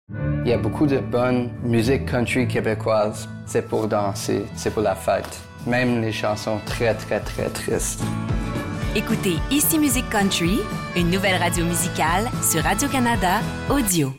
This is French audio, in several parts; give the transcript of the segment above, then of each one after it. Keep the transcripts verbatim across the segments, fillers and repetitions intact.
Il y a beaucoup de bonne musique country québécoise. C'est pour danser, c'est pour la fête. Même les chansons très, très, très tristes. Écoutez Ici Musique Country, une nouvelle radio musicale sur Radio-Canada Audio.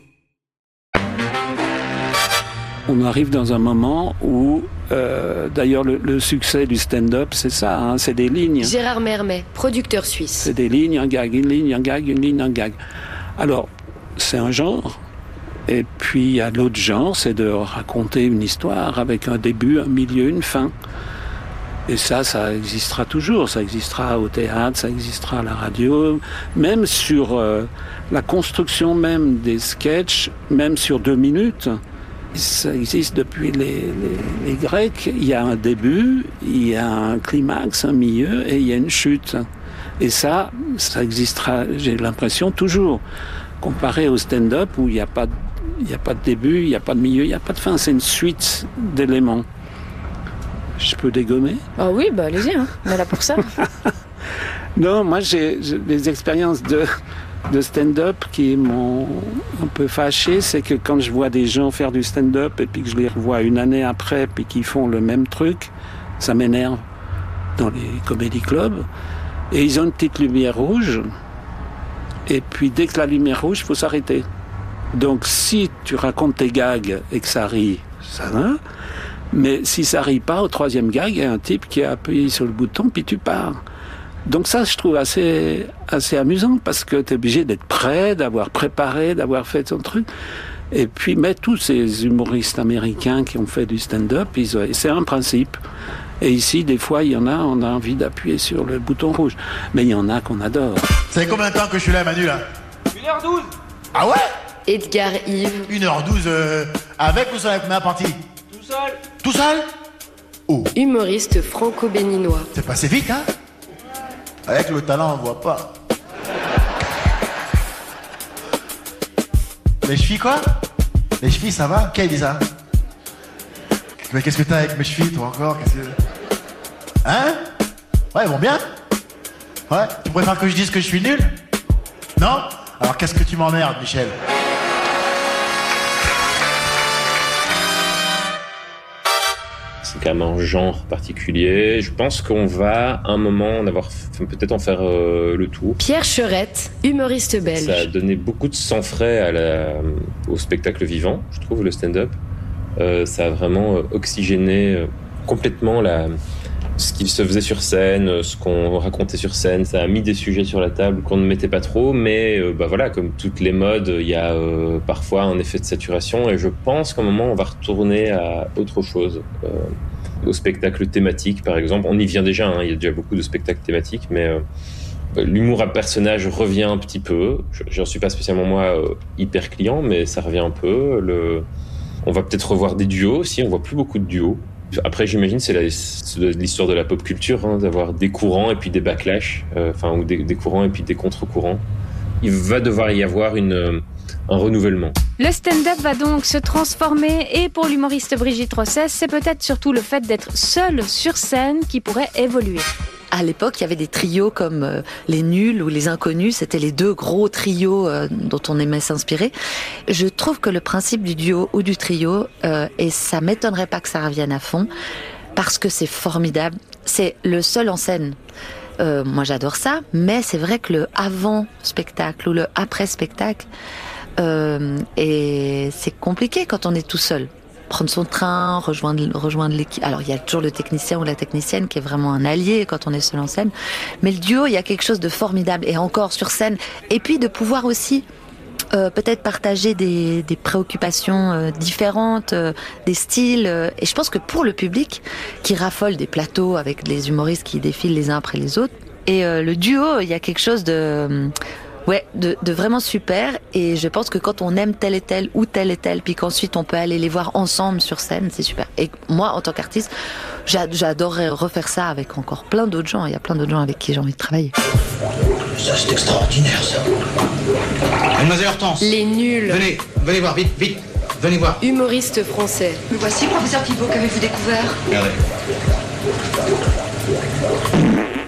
On arrive dans un moment où, euh, d'ailleurs, le, le succès du stand-up, c'est ça, hein, c'est des lignes. Gérard Mermet, producteur suisse. C'est des lignes, un gag, une ligne, un gag, une ligne, un gag. Alors, c'est un genre. Et puis, il y a l'autre genre, c'est de raconter une histoire avec un début, un milieu, une fin. Et ça, ça existera toujours. Ça existera au théâtre, ça existera à la radio. Même sur euh, la construction même des sketchs, même sur deux minutes, ça existe depuis les, les, les Grecs. Il y a un début, il y a un climax, un milieu, et il y a une chute. Et ça, ça existera, j'ai l'impression, toujours. Comparé au stand-up où il n'y a pas de Il n'y a pas de début, il n'y a pas de milieu, il n'y a pas de fin. C'est une suite d'éléments. Je peux dégommer ? Ah oui, bah allez-y, hein. On est là pour ça. Non, moi j'ai, j'ai des expériences de, de stand-up qui m'ont un peu fâché. C'est que quand je vois des gens faire du stand-up et puis que je les revois une année après puis qu'ils font le même truc, ça m'énerve dans les comédie clubs. Et ils ont une petite lumière rouge. Et puis dès que la lumière rouge, il faut s'arrêter. Donc si tu racontes tes gags et que ça rit, ça va. Mais si ça rit pas, au troisième gag, il y a un type qui a appuyé sur le bouton, puis tu pars. Donc ça, je trouve assez, assez amusant, parce que tu es obligé d'être prêt, d'avoir préparé, d'avoir fait ton truc. Et puis, mais tous ces humoristes américains qui ont fait du stand-up, ils ont, c'est un principe. Et ici, des fois, il y en a, on a envie d'appuyer sur le bouton rouge. Mais il y en a qu'on adore. Ça fait combien de temps que je suis là, Manu, là ? une heure douze. Ah ouais ? Edgar Yves. une heure douze, euh, avec ou sans avec ma partie ? Tout seul. Tout seul ? Oh. Humoriste franco-béninois. C'est passé vite, hein ? Avec le talent, on voit pas. Les chevilles, quoi ? Les chevilles, ça va ? Qui a dit ça ? Mais qu'est-ce que t'as avec mes chevilles, toi, encore ? Qu'est-ce que... Hein ? Ouais, elles vont bien ? Ouais, tu préfères que je dise que je suis nul ? Non ? Alors qu'est-ce que tu m'emmerdes, Michel ? C'est quand même un genre particulier. Je pense qu'on va, à un moment, en avoir, peut-être en faire euh, le tour. Pierre Cherette, humoriste belge. Ça a donné beaucoup de sang frais à la, au spectacle vivant, je trouve, le stand-up. Euh, ça a vraiment oxygéné euh, complètement la... ce qui se faisait sur scène, ce qu'on racontait sur scène. Ça a mis des sujets sur la table qu'on ne mettait pas trop, mais euh, bah voilà, comme toutes les modes, il y a euh, parfois un effet de saturation, et je pense qu'à un moment on va retourner à autre chose, euh, au spectacle thématique par exemple. On y vient déjà, hein, il y a déjà beaucoup de spectacles thématiques, mais euh, l'humour à personnage revient un petit peu. J'en suis pas spécialement moi euh, hyper client, mais ça revient un peu. Le... On va peut-être revoir des duos aussi, on voit plus beaucoup de duos. Après, j'imagine, c'est, la, c'est l'histoire de la pop culture, hein, d'avoir des courants et puis des backlash, euh, enfin, ou des, des courants et puis des contre-courants. Il va devoir y avoir une, un renouvellement. Le stand-up va donc se transformer, et pour l'humoriste Brigitte Rossès, c'est peut-être surtout le fait d'être seule sur scène qui pourrait évoluer. À l'époque, il y avait des trios comme euh, les Nuls ou les Inconnus. C'était les deux gros trios euh, dont on aimait s'inspirer. Je trouve que le principe du duo ou du trio, euh, et ça m'étonnerait pas que ça revienne à fond, parce que c'est formidable. C'est le seul en scène. Euh, moi, j'adore ça, mais c'est vrai que le avant-spectacle ou le après-spectacle, euh, et c'est compliqué quand on est tout seul. Prendre son train, rejoindre, rejoindre l'équipe. Alors, il y a toujours le technicien ou la technicienne qui est vraiment un allié quand on est seul en scène. Mais le duo, il y a quelque chose de formidable. Et encore sur scène. Et puis, de pouvoir aussi euh, peut-être partager des, des préoccupations euh, différentes, euh, des styles. Euh, et je pense que pour le public, qui raffole des plateaux avec les humoristes qui défilent les uns après les autres, et euh, le duo, il y a quelque chose de... Euh, Ouais, de, de vraiment super, et je pense que quand on aime tel et tel ou tel et tel, puis qu'ensuite on peut aller les voir ensemble sur scène, c'est super. Et moi, en tant qu'artiste, j'adorerais refaire ça avec encore plein d'autres gens. Il y a plein d'autres gens avec qui j'ai envie de travailler. Ça, c'est extraordinaire, ça. Mademoiselle Hortense. Les Nuls. Venez, venez voir, vite, vite. Venez voir. Humoriste français. Me voici, professeur Pivot, qu'avez-vous découvert ? Regardez.